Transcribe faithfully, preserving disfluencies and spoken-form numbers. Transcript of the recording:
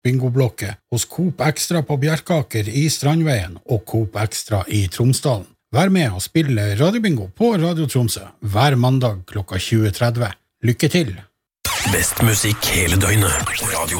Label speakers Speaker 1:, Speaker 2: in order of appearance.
Speaker 1: bingoblokket hos Coop Extra på Bjerkaker i Strandveien og Coop Extra i Tromsdalen. Vær med og spille radiobingo på Radio Tromsø hver mandag klokka tjue tretti. Lykke til!
Speaker 2: Best musikk hele døgnet. Radio